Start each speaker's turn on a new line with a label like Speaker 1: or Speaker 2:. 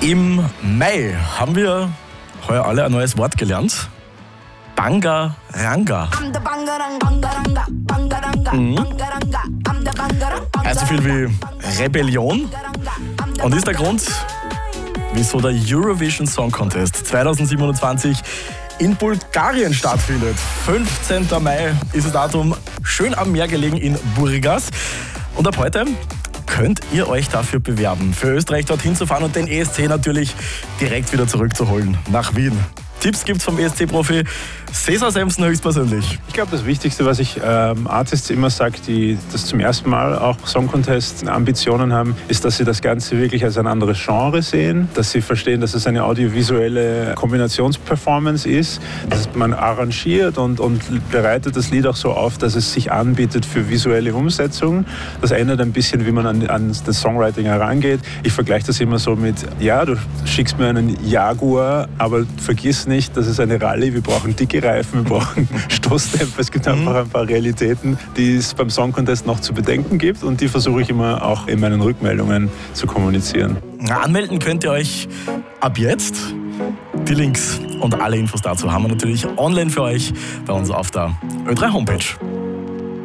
Speaker 1: Im Mai haben wir heuer alle ein neues Wort gelernt. Bangaranga. Heißt so viel wie Rebellion und ist der Grund, wieso der Eurovision Song Contest 2027 in Bulgarien stattfindet. 15. Mai ist das Datum, schön am Meer gelegen in Burgas. Und ab heute könnt ihr euch dafür bewerben, für Österreich dorthin zu fahren und den ESC natürlich direkt wieder zurückzuholen nach Wien. Tipps gibt's vom ESC-Profi Cesar Sampson höchstpersönlich.
Speaker 2: Ich glaube, das Wichtigste, was ich Artists immer sage, die das zum ersten Mal auch Song Contest Ambitionen haben, ist, dass sie das Ganze wirklich als ein anderes Genre sehen, dass sie verstehen, dass es eine audiovisuelle Kombinationsperformance ist, dass man arrangiert und bereitet das Lied auch so auf, dass es sich anbietet für visuelle Umsetzung. Das ändert ein bisschen, wie man an das Songwriting herangeht. Ich vergleiche das immer so mit, ja, du schickst mir einen Jaguar, aber vergiss nicht, das ist eine Rallye, wir brauchen dicke Reifen, wir brauchen Stoßdämpfer. Es gibt einfach ein paar Realitäten, die es beim Song Contest noch zu bedenken gibt und die versuche ich immer auch in meinen Rückmeldungen zu kommunizieren.
Speaker 1: Anmelden könnt ihr euch ab jetzt. Die Links und alle Infos dazu haben wir natürlich online für euch bei uns auf der Ö3 Homepage.